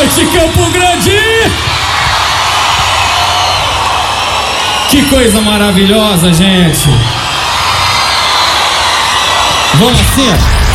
noite, Campo Grande! Que coisa maravilhosa, gente! Vamos assim, ó.